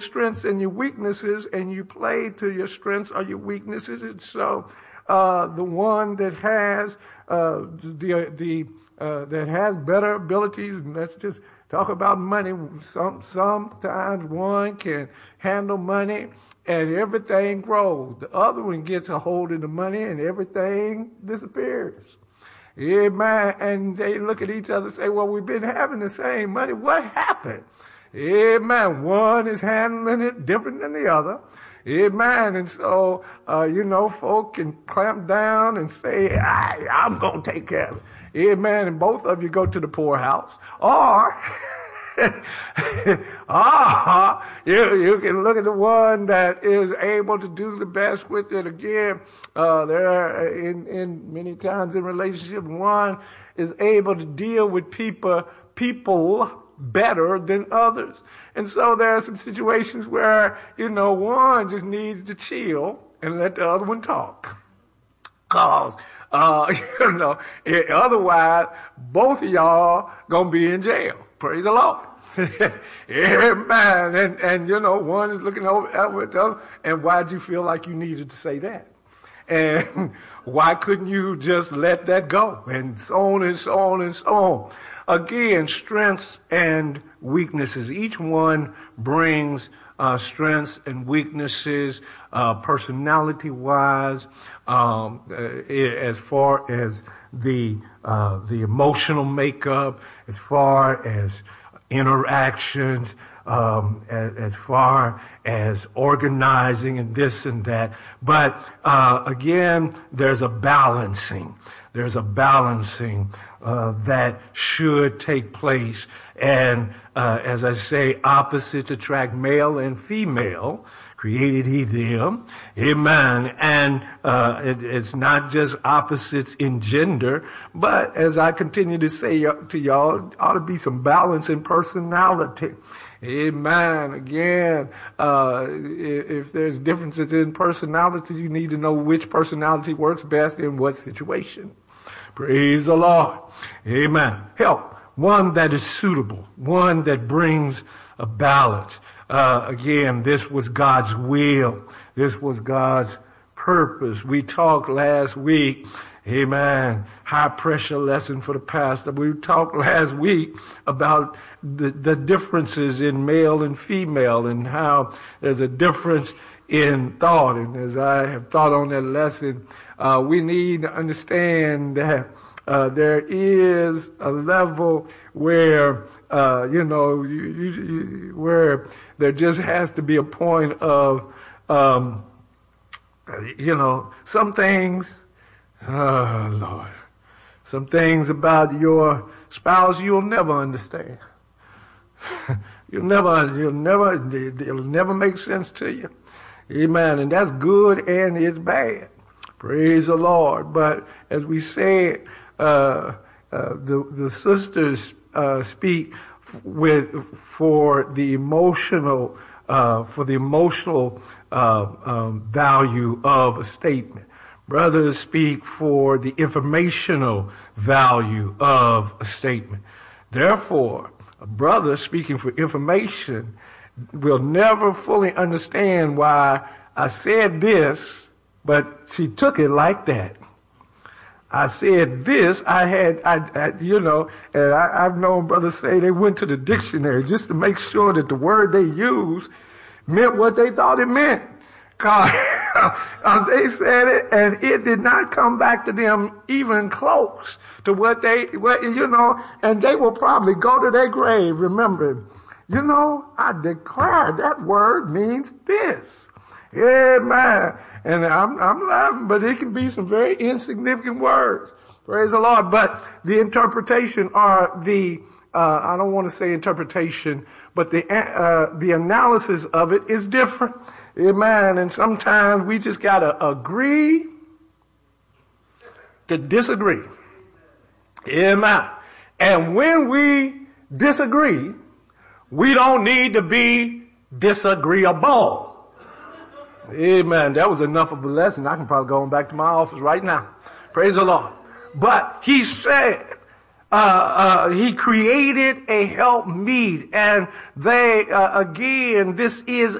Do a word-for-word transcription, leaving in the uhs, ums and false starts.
strengths and your weaknesses, and you play to your strengths or your weaknesses. And so uh, the one that has uh, the the uh, that has better abilities, and let's just talk about money. Some sometimes one can handle money and everything grows. The other one gets a hold of the money and everything disappears. Amen. And they look at each other and say, well, we've been having the same money. What happened? Amen. One is handling it different than the other. Amen. And so, uh, you know, folk can clamp down and say, I, I'm going to take care of it. Amen. And both of you go to the poorhouse. Or, ah, you, you can look at the one that is able to do the best with it. Again, uh, there are in, in many times in relationship, one is able to deal with people, people better than others. And so there are some situations where, you know, one just needs to chill and let the other one talk. Cause, uh, you know, it, otherwise both of y'all gonna be in jail. Praise the Lord. Amen. And, and, you know, one is looking over at the other. And why'd you feel like you needed to say that? And why couldn't you just let that go? And so on and so on and so on. Again, strengths and weaknesses. Each one brings uh, strengths and weaknesses, uh, personality-wise, um, uh, as far as the uh, the emotional makeup, as far as interactions, um, as, as far as organizing and this and that. But uh, again, there's a balancing. There's a balancing uh, that should take place. And uh, as I say, opposites attract male and female. Created he them. Amen. And uh, it, it's not just opposites in gender, but as I continue to say to y'all, ought to be some balance in personality. Amen. Again, uh, if, if there's differences in personality, you need to know which personality works best in what situation. Praise the Lord. Amen. Help. One that is suitable. One that brings a balance. Uh, again, this was God's will. This was God's purpose. We talked last week, amen, high pressure lesson for the pastor. We talked last week about the, the differences in male and female and how there's a difference in thought. And as I have thought on that lesson, uh, we need to understand that Uh, there is a level where, uh, you know, you, you, you, where there just has to be a point of, um, you know, some things, oh Lord, some things about your spouse you'll never understand. you'll never, you'll never, it'll never make sense to you. Amen. And that's good and it's bad. Praise the Lord. But as we said, Uh, uh, the, the sisters, uh, speak f- with, for the emotional, uh, for the emotional, uh, um, value of a statement. Brothers speak for the informational value of a statement. Therefore, a brother speaking for information will never fully understand why I said this, but she took it like that. I said this, I had, I, I you know, and I, I've known brothers say they went to the dictionary just to make sure that the word they used meant what they thought it meant. Cause they said it and it did not come back to them even close to what they, what, you know, and they will probably go to their grave remembering, you know, I declare that word means this. Amen. And I'm, I'm laughing, but it can be some very insignificant words. Praise the Lord. But the interpretation or the, uh, I don't want to say interpretation, but the, uh, the analysis of it is different. Amen. And sometimes we just gotta agree to disagree. Amen. And when we disagree, we don't need to be disagreeable. Amen. That was enough of a lesson. I can probably go on back to my office right now. Praise the Lord. But he said, uh, uh, he created a helpmeet, and they, uh, again, this is